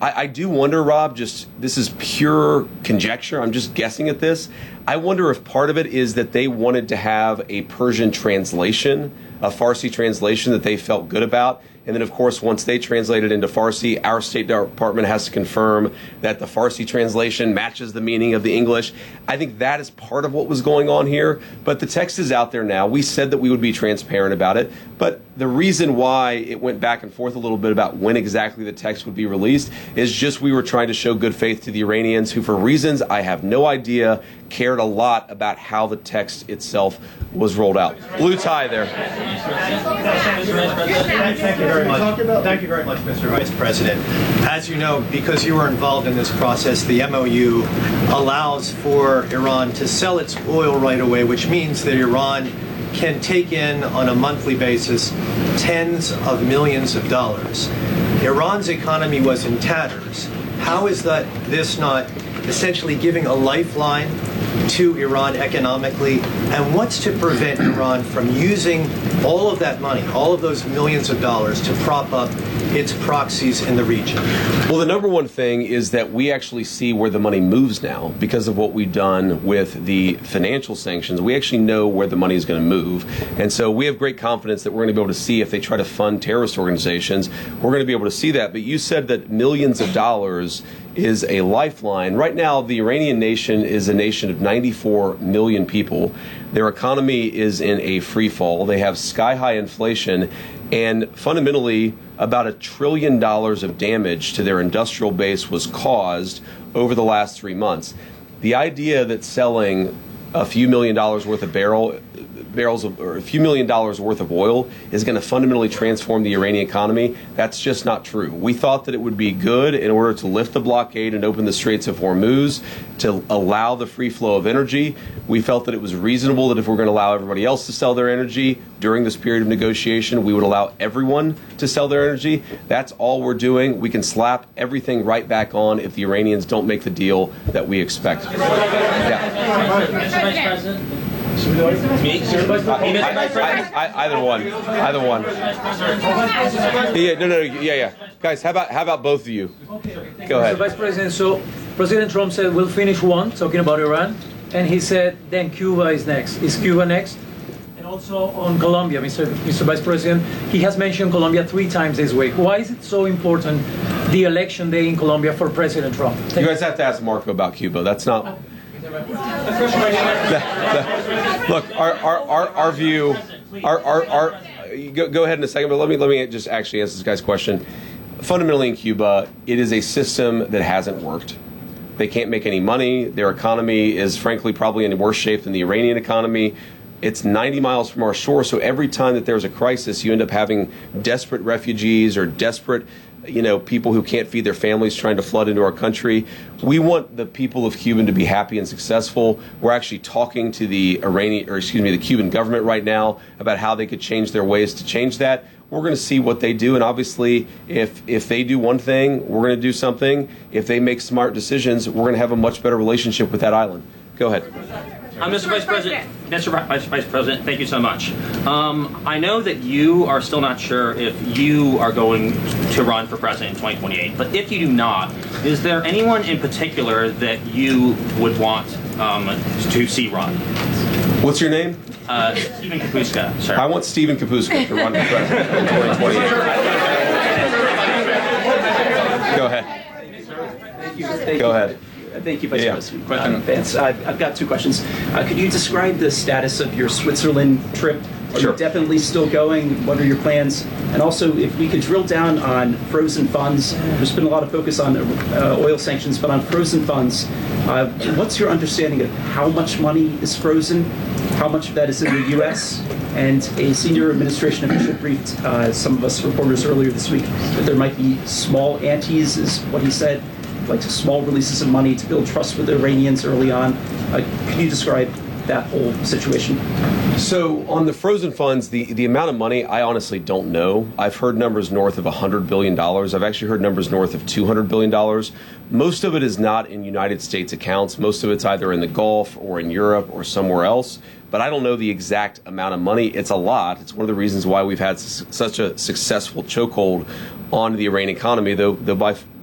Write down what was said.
I do wonder, Rob, just this is pure conjecture. I'm just guessing at this. I wonder if part of it is that they wanted to have a Persian translation, a Farsi translation that they felt good about. And then, of course, once they translate it into Farsi, our State Department has to confirm that the Farsi translation matches the meaning of the English. I think that is part of what was going on here. But the text is out there now. We said that we would be transparent about it. But the reason why it went back and forth a little bit about when exactly the text would be released is just we were trying to show good faith to the Iranians who, for reasons I have no idea, cared a lot about how the text itself was rolled out. Blue tie there. Thank you very much. Thank you very much, Mr. Vice President. As you know, because you were involved in this process, the MOU allows for Iran to sell its oil right away, which means that Iran can take in on a monthly basis tens of millions of dollars. Iran's economy was in tatters. How is this not essentially giving a lifeline to Iran economically? And what's to prevent Iran from using all of that money, all of those millions of dollars, to prop up its proxies in the region? Well, the number one thing is that we actually see where the money moves now because of what we've done with the financial sanctions. We actually know where the money is going to move. And so we have great confidence that we're going to be able to see if they try to fund terrorist organizations, we're going to be able to see that. But you said that millions of dollars is a lifeline. Right now, the Iranian nation is a nation of 94 million people. Their economy is in a free fall. They have sky-high inflation, and fundamentally, about $1 trillion of damage to their industrial base was caused over the last 3 months. The idea that selling a few $1 million worth of or a few $1 million worth of oil is going to fundamentally transform the Iranian economy, that's just not true. We thought that it would be good in order to lift the blockade and open the Straits of Hormuz to allow the free flow of energy. We felt that it was reasonable that if we're going to allow everybody else to sell their energy during this period of negotiation, we would allow everyone to sell their energy. That's all we're doing. We can slap everything right back on if the Iranians don't make the deal that we expect. Mr. Vice President. Me? Either one. Yeah. Guys, how about both of you? Go ahead. Mr. Vice President, so President Trump said we'll finish one, talking about Iran, and he said then Cuba is next. Is Cuba next? And also on Colombia, Mr. Vice President, he has mentioned Colombia 3 times this week. Why is it so important, the election day in Colombia for President Trump? You guys have to ask Marco about Cuba. That's not... Look, our view, go ahead in a second, but let me just actually answer this guy's question. Fundamentally in Cuba, it is a system that hasn't worked. They can't make any money. Their economy is frankly probably in worse shape than the Iranian economy. It's 90 miles from our shore, so every time that there's a crisis, you end up having desperate refugees or desperate people who can't feed their families trying to flood into our country. We want the people of Cuba to be happy and successful. We're actually talking to the Cuban government right now about how they could change their ways to change that. We're going to see what they do, and obviously, if they do one thing, we're going to do something. If they make smart decisions, we're going to have a much better relationship with that island. Go ahead. Mr. Vice President. Mr. Vice President, thank you so much. I know that you are still not sure if you are going to run for president in 2028, but if you do not, is there anyone in particular that you would want to see run? What's your name? Stephen Kapuska, sir. I want Stephen Kapuska to run for president in 2028. Go ahead. Go ahead. Thank you, Vice President Vance. I've got 2 questions. Could you describe the status of your Switzerland trip? Are you definitely still going? What are your plans? And also, if we could drill down on frozen funds. There's been a lot of focus on oil sanctions, but on frozen funds, what's your understanding of how much money is frozen? How much of that is in the U.S.? And a senior administration official briefed some of us reporters earlier this week that there might be small antes, is what he said, like small releases of money to build trust with the Iranians early on. Can you describe that whole situation? So on the frozen funds, the amount of money, I honestly don't know. I've heard numbers north of $100 billion. I've actually heard numbers north of $200 billion. Most of it is not in United States accounts. Most of it's either in the Gulf or in Europe or somewhere else. But I don't know the exact amount of money. It's a lot. It's one of the reasons why we've had such a successful chokehold on the Iranian economy, though by